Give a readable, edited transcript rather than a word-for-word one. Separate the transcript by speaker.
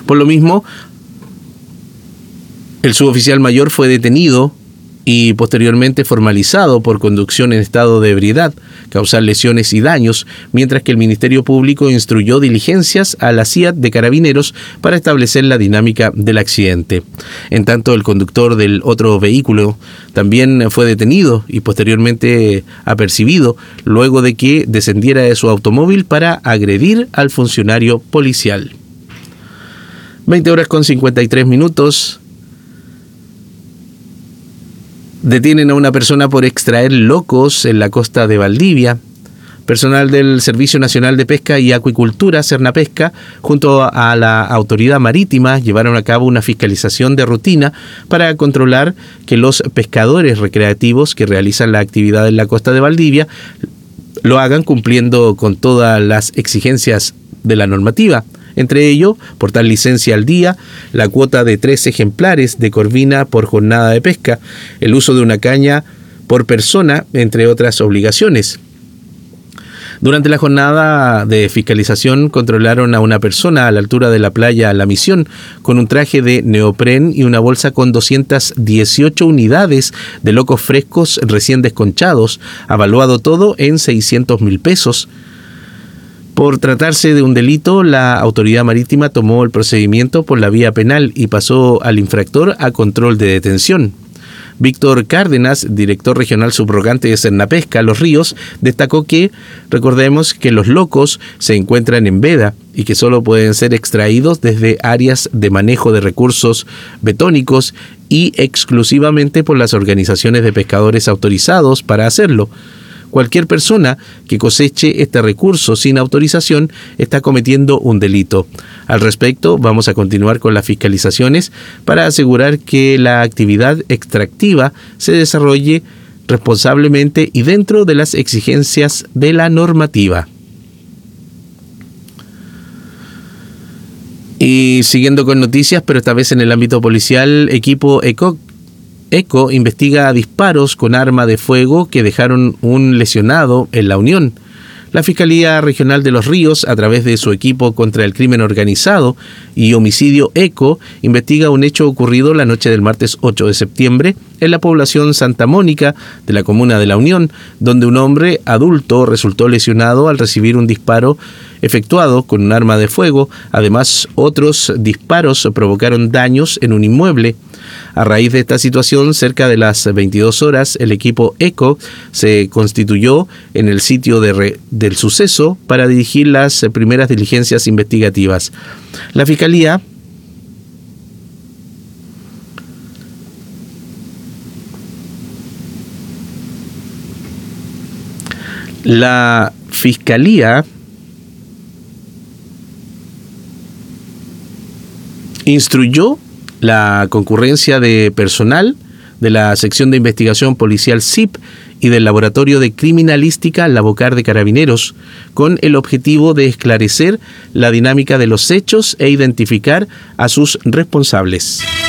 Speaker 1: Por lo mismo, el suboficial mayor fue detenido y posteriormente formalizado por conducción en estado de ebriedad, causar lesiones y daños, mientras que el Ministerio Público instruyó diligencias a la CIAT de Carabineros para establecer la dinámica del accidente. En tanto, el conductor del otro vehículo también fue detenido y posteriormente apercibido luego de que descendiera de su automóvil para agredir al funcionario policial. 20:53. Detienen a una persona por extraer locos en la costa de Valdivia. Personal del Servicio Nacional de Pesca y Acuicultura, Sernapesca, junto a la autoridad marítima, llevaron a cabo una fiscalización de rutina para controlar que los pescadores recreativos que realizan la actividad en la costa de Valdivia lo hagan cumpliendo con todas las exigencias de la normativa. Entre ello, portar licencia al día, la cuota de 3 ejemplares de corvina por jornada de pesca, el uso de una caña por persona, entre otras obligaciones. Durante la jornada de fiscalización controlaron a una persona a la altura de la playa La Misión con un traje de neopren y una bolsa con 218 unidades de locos frescos recién desconchados, avaluado todo en 600.000 pesos. Por tratarse de un delito, la autoridad marítima tomó el procedimiento por la vía penal y pasó al infractor a control de detención. Víctor Cárdenas, director regional subrogante de Sernapesca, Los Ríos, destacó que, recordemos que los locos se encuentran en veda y que solo pueden ser extraídos desde áreas de manejo de recursos betónicos y exclusivamente por las organizaciones de pescadores autorizados para hacerlo. Cualquier persona que coseche este recurso sin autorización está cometiendo un delito. Al respecto, vamos a continuar con las fiscalizaciones para asegurar que la actividad extractiva se desarrolle responsablemente y dentro de las exigencias de la normativa. Y siguiendo con noticias, pero esta vez en el ámbito policial, equipo ECO investiga disparos con arma de fuego que dejaron un lesionado en La Unión. La Fiscalía Regional de Los Ríos, a través de su equipo contra el crimen organizado y homicidio ECO, investiga un hecho ocurrido la noche del martes 8 de septiembre en la población Santa Mónica de la comuna de La Unión, donde un hombre adulto resultó lesionado al recibir un disparo efectuado con un arma de fuego. Además, otros disparos provocaron daños en un inmueble. A raíz de esta situación, cerca de las 22 horas, el equipo ECO se constituyó en el sitio del suceso para dirigir las primeras diligencias investigativas. La Fiscalía instruyó la concurrencia de personal de la sección de investigación policial SIP y del laboratorio de criminalística Lavocar de Carabineros, con el objetivo de esclarecer la dinámica de los hechos e identificar a sus responsables.